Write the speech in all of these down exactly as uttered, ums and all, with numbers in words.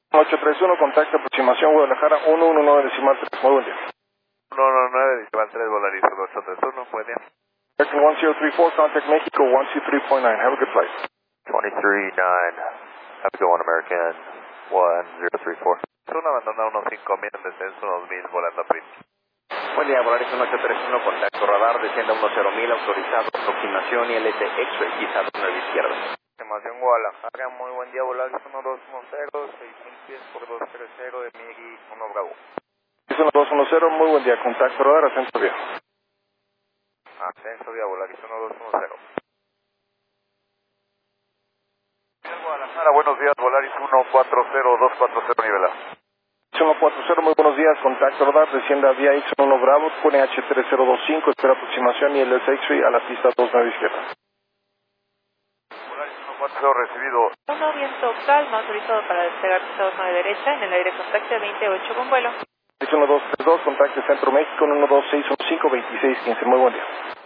ocho tres uno, contacto aproximación Guadalajara uno uno nueve decimal tres. Muy buen día. uno uno nueve decimal tres, Volaris uno ocho tres uno, buen día. American one zero three four, contact Mexico one two three point nine. Have a good flight. twenty-three nine, have a good one, American one zero three four. Zona abandona uno cinco mil en descenso dos mil, volando a Prim. Buen día, Volaris uno ocho tres uno, contacto radar, descienda uno cero mil, autorizado, aproximación I L T X-ray, quizá dos nueve izquierda. Estimación Guadalajara, muy buen día, Volaris uno dos uno cero, seis mil pies por dos tres cero de Migi uno Bravo. uno dos uno cero, muy buen día, contacto radar, ascenso vía. Ascenso vía Volaris uno dos uno cero. Guadalajara, buenos días, Volaris uno cuatro cero dos cuatro cero, nivel A. uno cuatro cero, muy buenos días, contacto radar, descienda vía X uno Bravo, pone H tres cero dos cinco, espera aproximación I L S X-ray a la pista dos nueve izquierda. Volaris uno cuatro cero recibido. uno viento calma, autorizado para despegar pista dos nueve derecha, en el aire contacto veintiocho con vuelo. X uno dos tres dos, contacto Centro México uno dos seis uno cinco veintiséis quince, muy buen día.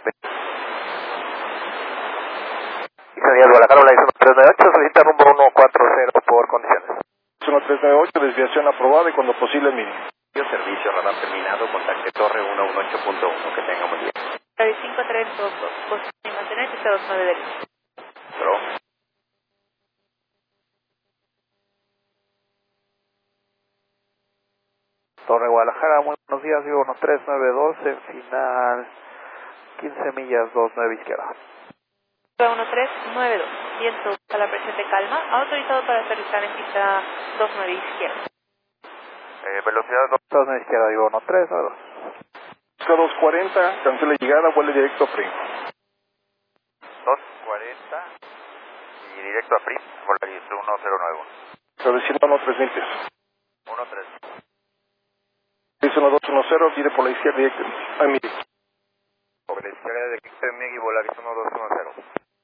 Díaz Guadalajara, Volaris uno tres nueve ocho, solicita rumbo uno cuatro cero por condiciones. uno tres nueve ocho, desviación aprobada y cuando posible mínimo. Servicio radar terminado, contacte Torre uno uno ocho punto uno, que tenga buen día. Volaris cinco tres dos dos, posición y mantener pista dos nueve derecha. Pro. Torre Guadalajara, muy buenos días, Vivo uno tres nueve dos, en final quince millas dos nueve izquierda. uno tres nueve dos, viento a la presión de calma, autorizado para aterrizar en pista dos nueve izquierda. Eh, velocidad dos nueve izquierda, Vivo uno tres nueve dos. dos cuarenta, cancela llegada, vuele directo a Prim. dos cuarenta y directo a Prim, Volaris uno cero nueve uno. Estableciendo uno tres mil pies. uno tres. uno dos uno cero, pide por la izquierda directo a Migi. Por la izquierda de Migi, Volaris uno dos uno